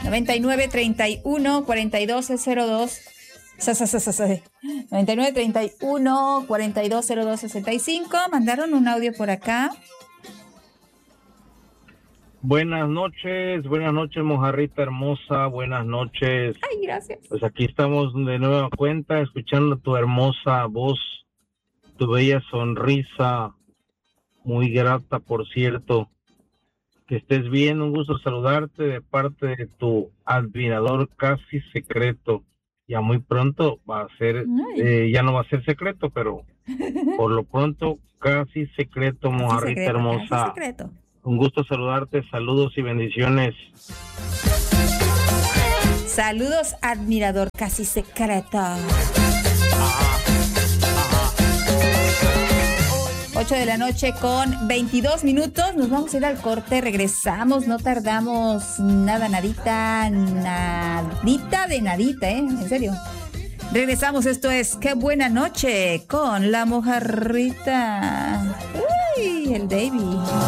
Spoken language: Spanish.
9931-4202. 9931-420265. Mandaron un audio por acá. Buenas noches, mojarrita hermosa, buenas noches. Ay, gracias. Pues aquí estamos de nueva cuenta, escuchando tu hermosa voz, tu bella sonrisa, muy grata, por cierto. Que estés bien, un gusto saludarte de parte de tu admirador casi secreto. Ya muy pronto va a ser, ya no va a ser secreto, pero por lo pronto casi secreto, mojarrita hermosa. Casi secreto. Un gusto saludarte, saludos y bendiciones. Saludos, admirador casi secreto. 8 de la noche con 22 minutos. Nos vamos a ir al corte, regresamos, no tardamos nadita de nadita, en serio. Regresamos, esto es Qué Buena Noche con la mojarrita. Uy, el Davey.